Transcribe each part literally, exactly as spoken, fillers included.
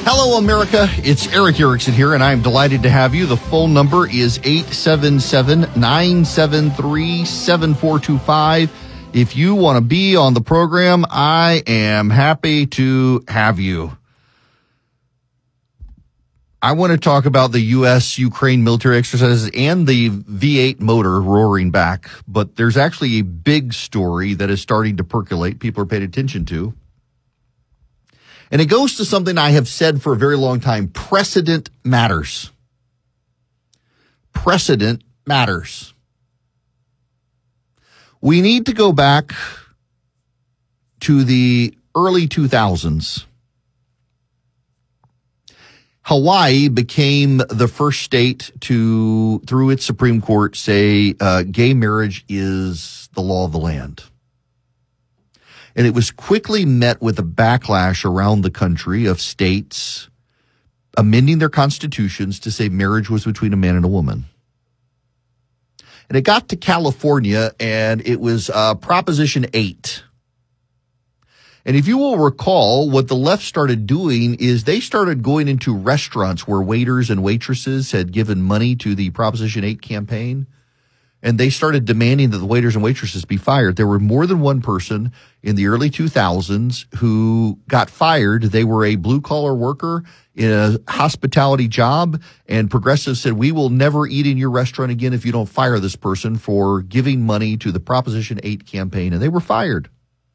Hello, America. It's Erick Erickson here, and I'm delighted to have you. The phone number is eight seven seven, nine seven three, seven four two five. If you want to be on the program, I am happy to have you. I want to talk about the U S Ukraine military exercises and the V eight motor roaring back, but there's actually a big story that is starting to percolate. People are paying attention to. And it goes to something I have said for a very long time. Precedent matters. Precedent matters. We need to go back to the early two thousands. Hawaii became the first state to, through its Supreme Court, say uh, gay marriage is the law of the land. And it was quickly met with a backlash around the country of states amending their constitutions to say marriage was between a man and a woman. And it got to California, and it was uh, Proposition eight. And if you will recall, what the left started doing is they started going into restaurants where waiters and waitresses had given money to the Proposition eight campaign, and they started demanding that the waiters and waitresses be fired. There were more than one person in the early two thousands who got fired. They were a blue-collar worker in a hospitality job, and progressives said, we will never eat in your restaurant again if you don't fire this person for giving money to the Proposition eight campaign, and they were fired.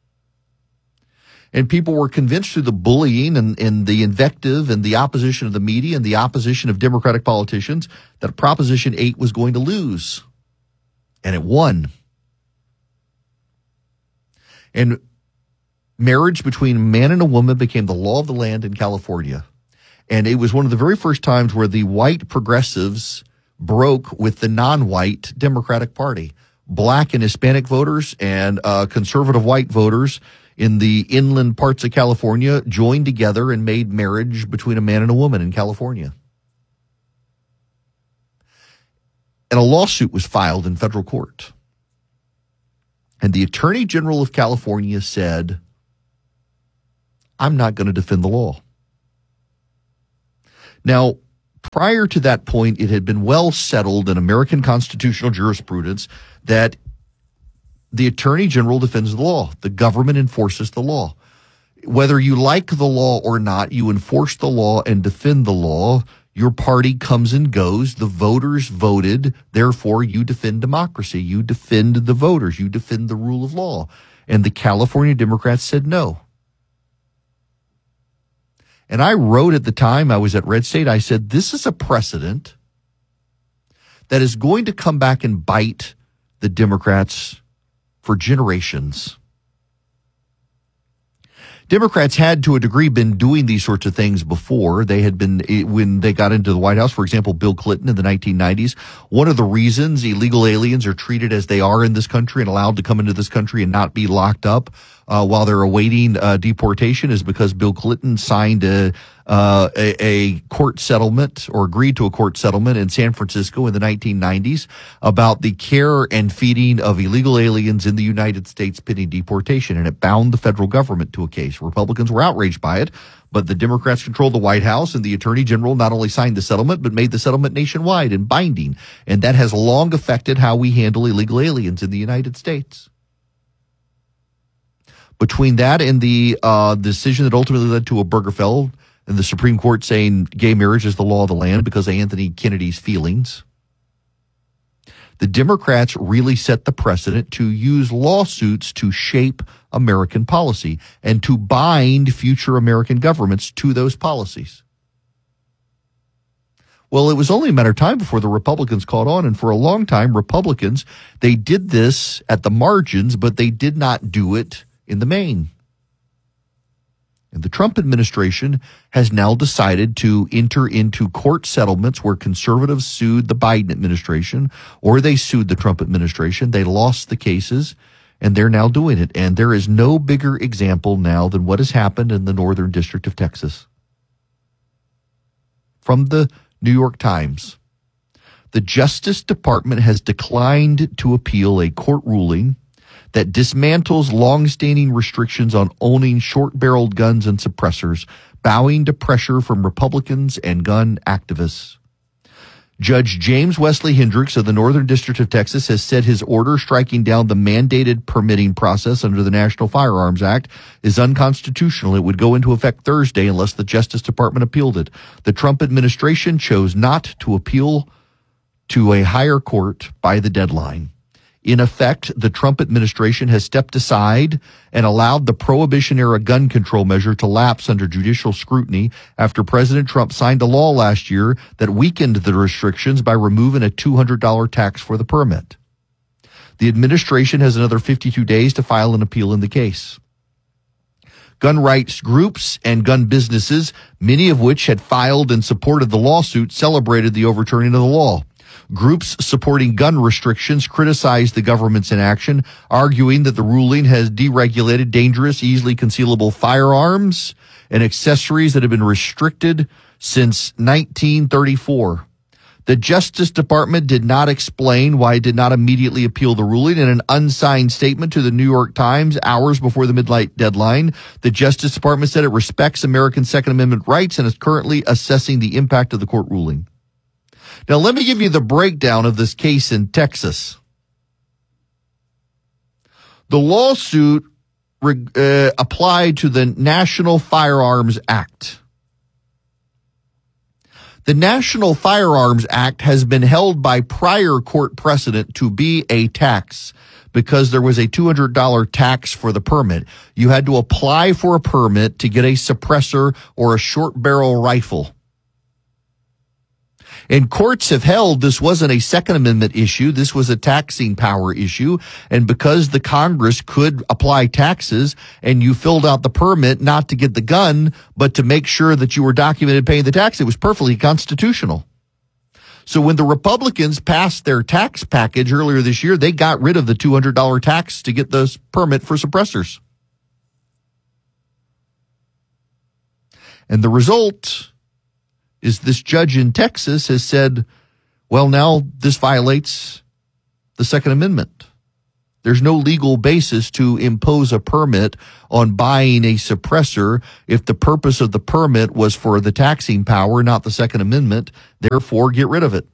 And people were convinced through the bullying and, and the invective and the opposition of the media and the opposition of Democratic politicians that Proposition eight was going to lose. And it won. And marriage between a man and a woman became the law of the land in California. And it was one of the very first times where the white progressives broke with the non-white Democratic Party. Black and Hispanic voters and uh, conservative white voters in the inland parts of California joined together and made marriage between a man and a woman in California. And a lawsuit was filed in federal court. And the Attorney General of California said, I'm not going to defend the law. Now, prior to that point, it had been well settled in American constitutional jurisprudence that the Attorney General defends the law. The government enforces the law. Whether you like the law or not, you enforce the law and defend the law. Your party comes and goes. The voters voted. Therefore, you defend democracy. You defend the voters. You defend the rule of law. And the California Democrats said no. And I wrote at the time, I was at Red State, I said, this is a precedent that is going to come back and bite the Democrats for generations. Democrats had, to a degree, been doing these sorts of things before. They had been, when they got into the White House, for example, Bill Clinton in the nineteen nineties, one of the reasons illegal aliens are treated as they are in this country and allowed to come into this country and not be locked up uh, while they're awaiting uh, deportation is because Bill Clinton signed a, uh, a, a court settlement or agreed to a court settlement in San Francisco in the nineteen nineties about the care and feeding of illegal aliens in the United States pending deportation, and it bound the federal government to a case. Republicans were outraged by it, but the Democrats controlled the White House, and the Attorney General not only signed the settlement, but made the settlement nationwide and binding. And that has long affected how we handle illegal aliens in the United States. Between that and the uh, decision that ultimately led to Obergefell and the Supreme Court saying gay marriage is the law of the land because of Anthony Kennedy's feelings, the Democrats really set the precedent to use lawsuits to shape American policy and to bind future American governments to those policies. Well, it was only a matter of time before the Republicans caught on, and for a long time, Republicans, they did this at the margins, but they did not do it in the main. And the Trump administration has now decided to enter into court settlements where conservatives sued the Biden administration or they sued the Trump administration. They lost the cases, and they're now doing it. And there is no bigger example now than what has happened in the Northern District of Texas. From the New York Times, the Justice Department has declined to appeal a court ruling that dismantles long-standing restrictions on owning short-barreled guns and suppressors, bowing to pressure from Republicans and gun activists. Judge James Wesley Hendricks of the Northern District of Texas has said his order striking down the mandated permitting process under the National Firearms Act is unconstitutional. It would go into effect Thursday unless the Justice Department appealed it. The Trump administration chose not to appeal to a higher court by the deadline. In effect, the Trump administration has stepped aside and allowed the Prohibition-era gun control measure to lapse under judicial scrutiny after President Trump signed a law last year that weakened the restrictions by removing a two hundred dollars tax for the permit. The administration has another fifty-two days to file an appeal in the case. Gun rights groups and gun businesses, many of which had filed and supported the lawsuit, celebrated the overturning of the law. Groups supporting gun restrictions criticized the government's inaction, arguing that the ruling has deregulated dangerous, easily concealable firearms and accessories that have been restricted since nineteen thirty-four. The Justice Department did not explain why it did not immediately appeal the ruling. In an unsigned statement to the New York Times hours before the midnight deadline, the Justice Department said it respects American Second Amendment rights and is currently assessing the impact of the court ruling. Now, let me give you the breakdown of this case in Texas. The lawsuit uh, applied to the National Firearms Act. The National Firearms Act has been held by prior court precedent to be a tax because there was a two hundred dollars tax for the permit. You had to apply for a permit to get a suppressor or a short barrel rifle. And courts have held this wasn't a Second Amendment issue. This was a taxing power issue. And because the Congress could apply taxes and you filled out the permit not to get the gun, but to make sure that you were documented paying the tax, it was perfectly constitutional. So when the Republicans passed their tax package earlier this year, they got rid of the two hundred dollars tax to get the permit for suppressors. And the result is this judge in Texas has said, well, now this violates the Second Amendment. There's no legal basis to impose a permit on buying a suppressor if the purpose of the permit was for the taxing power, not the Second Amendment. Therefore, get rid of it.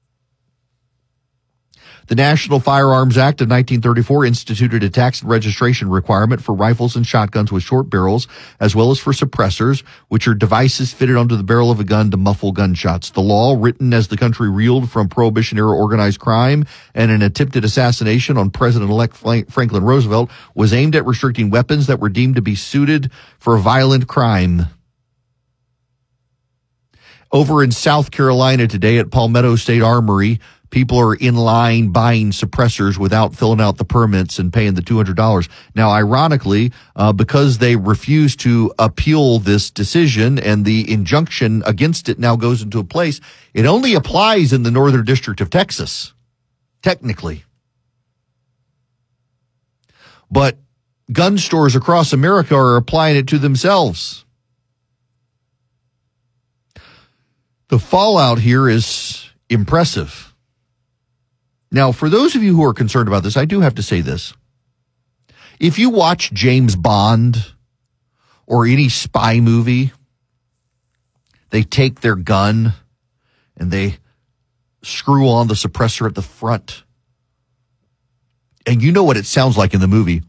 The National Firearms Act of nineteen thirty-four instituted a tax and registration requirement for rifles and shotguns with short barrels, as well as for suppressors, which are devices fitted onto the barrel of a gun to muffle gunshots. The law, written as the country reeled from Prohibition-era organized crime and an attempted assassination on President-elect Franklin Roosevelt, was aimed at restricting weapons that were deemed to be suited for violent crime. Over in South Carolina today at Palmetto State Armory, people are in line buying suppressors without filling out the permits and paying the two hundred dollars. Now, ironically, uh, because they refuse to appeal this decision and the injunction against it now goes into place, it only applies in the Northern District of Texas, technically. But gun stores across America are applying it to themselves. The fallout here is impressive. Now, for those of you who are concerned about this, I do have to say this. If you watch James Bond or any spy movie, they take their gun and they screw on the suppressor at the front. And you know what it sounds like in the movie.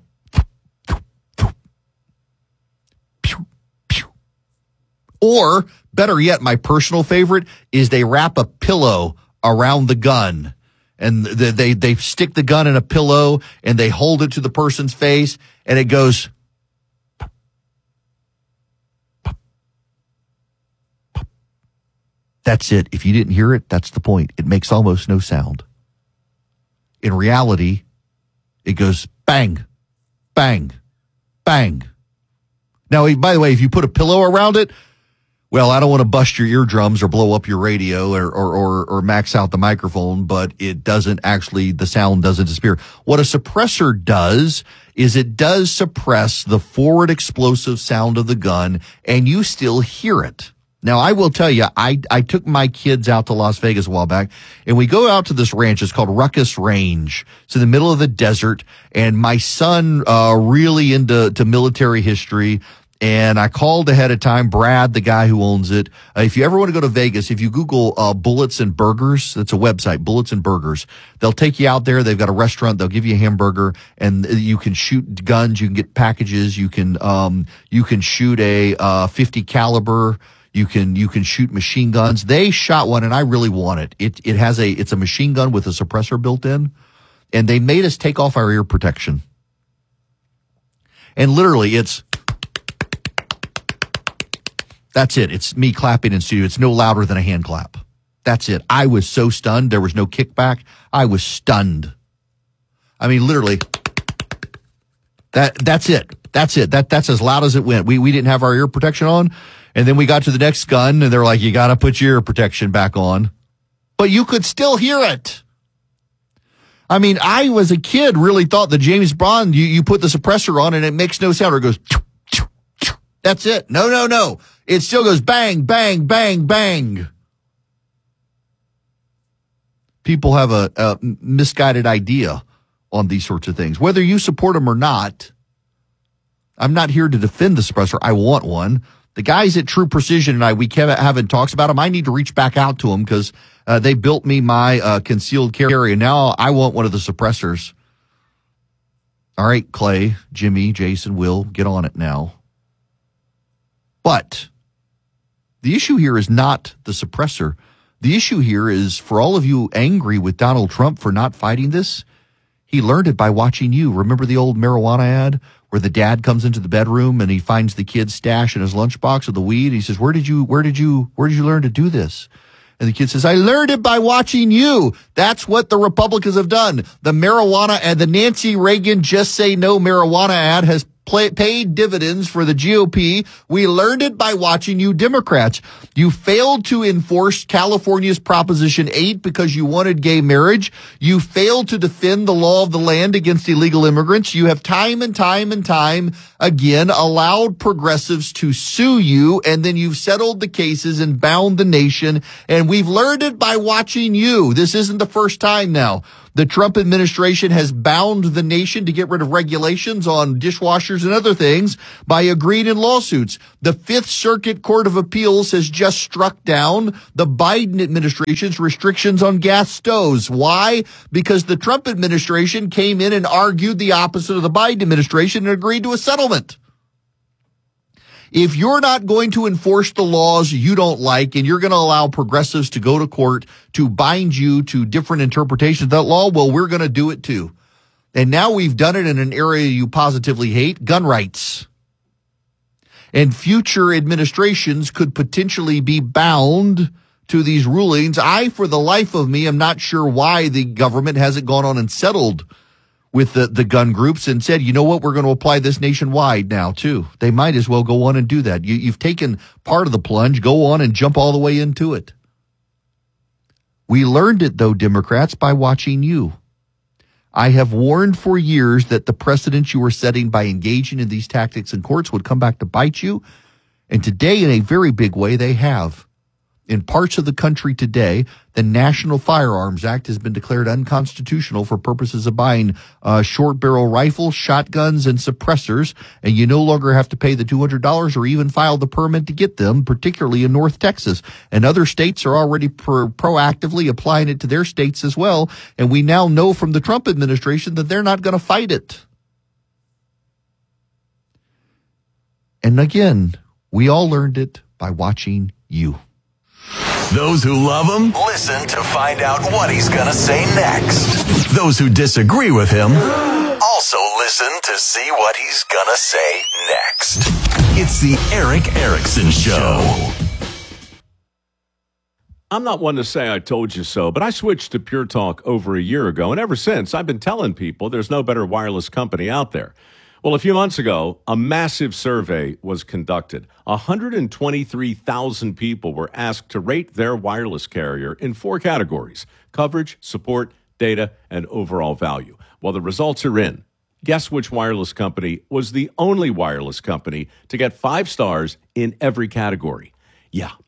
Or, better yet, my personal favorite is they wrap a pillow around the gun. And they, they they stick the gun in a pillow and they hold it to the person's face and it goes. Pop, pop, pop. That's it. If you didn't hear it, that's the point. It makes almost no sound. In reality, it goes bang, bang, bang. Now, by the way, if you put a pillow around it, well, I don't want to bust your eardrums or blow up your radio or, or, or, or max out the microphone, but it doesn't actually, the sound doesn't disappear. What a suppressor does is it does suppress the forward explosive sound of the gun, and you still hear it. Now, I will tell you, I, I took my kids out to Las Vegas a while back, and we go out to this ranch. It's called Ruckus Range. It's in the middle of the desert, and my son, uh, really into to military history, and I called ahead of time, Brad, the guy who owns it. Uh, if you ever want to go to Vegas, if you Google uh, Bullets and Burgers, that's a website, Bullets and Burgers. They'll take you out there. They've got a restaurant. They'll give you a hamburger, and you can shoot guns. You can get packages. You can um you can shoot a uh fifty caliber. You can you can shoot machine guns. They shot one, and I really want it. It it has a it's a machine gun with a suppressor built in, and they made us take off our ear protection. And literally, it's that's it. It's me clapping in studio. It's no louder than a hand clap. That's it. I was so stunned. There was no kickback. I was stunned. I mean, literally, that that's it. That's it. That that's as loud as it went. We we didn't have our ear protection on. And then we got to the next gun, and they're like, you got to put your ear protection back on. But you could still hear it. I mean, I, was a kid, really thought that James Bond, you, you put the suppressor on, and it makes no sound, or it goes, choo, choo, choo. That's it. No, no, no. It still goes bang, bang, bang, bang. People have a, a misguided idea on these sorts of things. Whether you support them or not, I'm not here to defend the suppressor. I want one. The guys at True Precision and I, we kept having talks about them. I need to reach back out to them because uh, they built me my uh, concealed carry, and now I want one of the suppressors. All right, Clay, Jimmy, Jason, Will, get on it now. But the issue here is not the suppressor. The issue here is for all of you angry with Donald Trump for not fighting this, he learned it by watching you. Remember the old marijuana ad where the dad comes into the bedroom and he finds the kid's stash in his lunchbox of the weed? And he says, where did you, where did you, where did you learn to do this? And the kid says, I learned it by watching you. That's what the Republicans have done. The marijuana and the Nancy Reagan Just Say No marijuana ad has play, paid dividends for the G O P. We learned it by watching you Democrats. You failed to enforce California's Proposition eight because you wanted gay marriage. You failed to defend the law of the land against illegal immigrants. You have time and time and time again allowed progressives to sue you, and then you've settled the cases and bound the nation. And we've learned it by watching you. This isn't the first time now. The Trump administration has bound the nation to get rid of regulations on dishwashers and other things by agreeing in lawsuits. The Fifth Circuit Court of Appeals has just struck down the Biden administration's restrictions on gas stoves. Why? Because the Trump administration came in and argued the opposite of the Biden administration and agreed to a settlement. If you're not going to enforce the laws you don't like and you're going to allow progressives to go to court to bind you to different interpretations of that law, well, we're going to do it too. And now we've done it in an area you positively hate, gun rights. And future administrations could potentially be bound to these rulings. I, for the life of me, am not sure why the government hasn't gone on and settled with the, the gun groups and said, you know what, we're going to apply this nationwide now, too. They might as well go on and do that. You, you've taken part of the plunge. Go on and jump all the way into it. We learned it, though, Democrats, by watching you. I have warned for years that the precedent you were setting by engaging in these tactics in courts would come back to bite you. And today, in a very big way, they have. In parts of the country today, the National Firearms Act has been declared unconstitutional for purposes of buying uh, short-barrel rifles, shotguns, and suppressors, and you no longer have to pay the two hundred dollars or even file the permit to get them, particularly in North Texas. And other states are already pro- proactively applying it to their states as well, and we now know from the Trump administration that they're not going to fight it. And again, we all learned it by watching you. Those who love him, listen to find out what he's going to say next. Those who disagree with him, also listen to see what he's going to say next. It's the Erick Erickson Show. I'm not one to say I told you so, but I switched to Pure Talk over a year ago, and ever since, I've been telling people there's no better wireless company out there. Well, a few months ago, a massive survey was conducted. one hundred twenty-three thousand people were asked to rate their wireless carrier in four categories: coverage, support, data, and overall value. Well, the results are in. Guess which wireless company was the only wireless company to get five stars in every category? Yeah,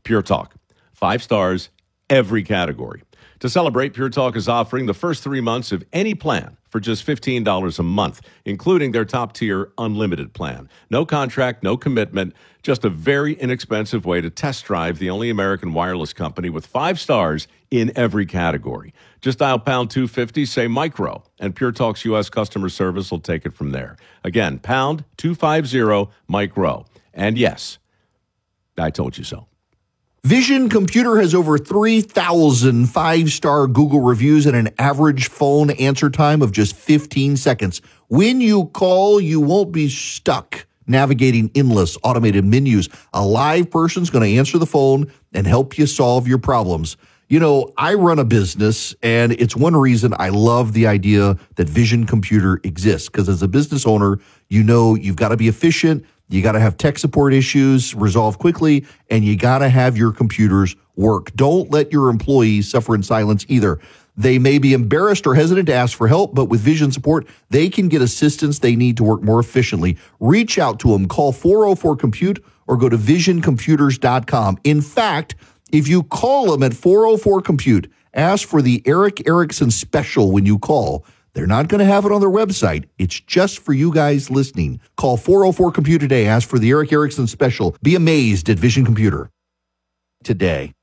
Pure Talk. Five stars, every category. To celebrate, Pure Talk is offering the first three months of any plan for just fifteen dollars a month, including their top-tier unlimited plan. No contract, no commitment, just a very inexpensive way to test drive the only American wireless company with five stars in every category. Just dial pound two fifty, say micro, and Pure Talk's U S customer service will take it from there. Again, pound two fifty, micro. And yes, I told you so. Vision Computer has over three thousand five-star Google reviews and an average phone answer time of just fifteen seconds. When you call, you won't be stuck navigating endless automated menus. A live person's going to answer the phone and help you solve your problems. You know, I run a business, and it's one reason I love the idea that Vision Computer exists, because as a business owner, you know you've got to be efficient. You got to have tech support issues resolved quickly, and you got to have your computers work. Don't let your employees suffer in silence either. They may be embarrassed or hesitant to ask for help, but with Vision support, they can get assistance they need to work more efficiently. Reach out to them. Call four oh four compute or go to vision computers dot com. In fact, if you call them at four oh four compute, ask for the Eric Erickson special when you call. They're not going to have it on their website. It's just for you guys listening. Call four oh four compute today. Ask for the Eric Erickson special. Be amazed at Vision Computer today.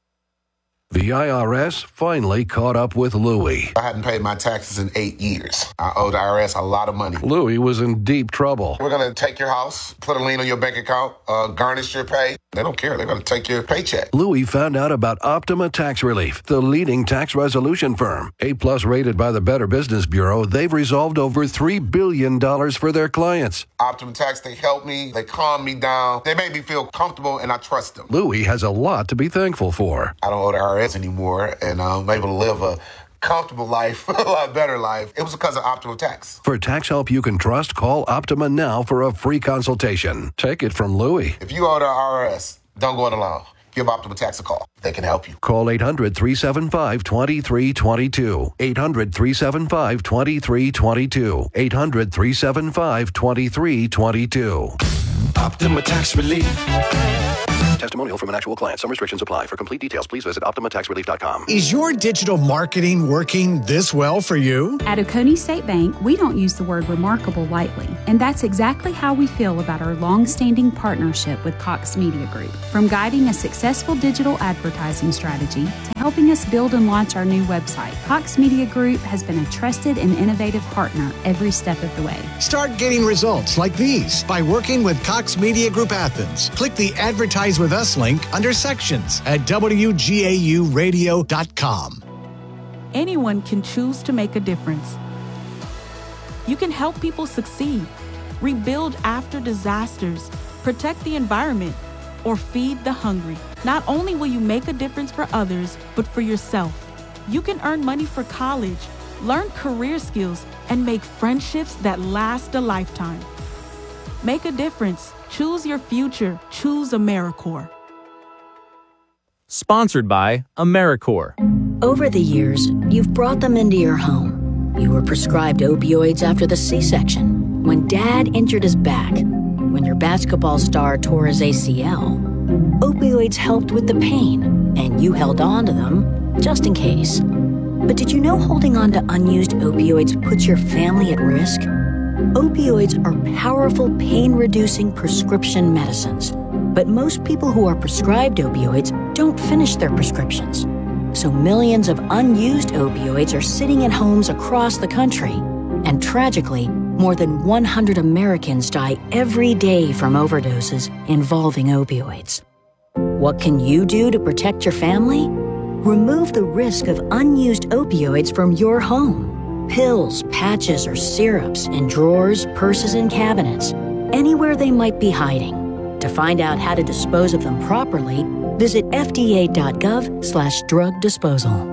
The I R S finally caught up with Louie. I hadn't paid my taxes in eight years. I owe the I R S a lot of money. Louie was in deep trouble. We're going to take your house, put a lien on your bank account, uh, garnish your pay. They don't care. They're going to take your paycheck. Louie found out about Optima Tax Relief, the leading tax resolution firm. A-plus rated by the Better Business Bureau, they've resolved over three billion dollars for their clients. Optima Tax, they help me. They calm me down. They make me feel comfortable, and I trust them. Louie has a lot to be thankful for. I don't owe the I R S anymore, and I'm able to live a comfortable life, a lot better life. It was because of Optima Tax. For tax help you can trust, call Optima now for a free consultation. Take it from Louie. If you owe the I R S, don't go it alone. Give Optima Tax a call. They can help you. Call eight hundred, three seven five, two three two two. eight hundred, three seven five, two three two two. eight hundred, three seven five, two three two two. Optima Tax Relief. Testimonial from an actual client. Some restrictions apply. For complete details, please visit optima tax relief dot com. Is your digital marketing working this well for you? At Oconee State Bank, we don't use the word remarkable lightly, and that's exactly how we feel about our long-standing partnership with Cox Media Group. From guiding a successful digital advertising strategy to helping us build and launch our new website, Cox Media Group has been a trusted and innovative partner every step of the way. Start getting results like these by working with Cox Media Group Athens. Click the Advertise with Us link under Sections at W G A U radio dot com. Anyone can choose to make a difference. You can help people succeed, rebuild after disasters, protect the environment, or feed the hungry. Not only will you make a difference for others, but for yourself. You can earn money for college, learn career skills, and make friendships that last a lifetime. Make a difference. Choose your future. Choose AmeriCorps. Sponsored by AmeriCorps. Over the years, you've brought them into your home. You were prescribed opioids after the C-section, when Dad injured his back, when your basketball star tore his A C L. Opioids helped with the pain, and you held on to them just in case. But did you know holding on to unused opioids puts your family at risk? Opioids are powerful pain-reducing prescription medicines, but most people who are prescribed opioids don't finish their prescriptions. So millions of unused opioids are sitting in homes across the country, and tragically, more than one hundred Americans die every day from overdoses involving opioids. What can you do to protect your family? Remove the risk of unused opioids from your home. Pills, patches, or syrups in drawers, purses, and cabinets, anywhere they might be hiding. To find out how to dispose of them properly, visit F D A dot gov slash drug disposal.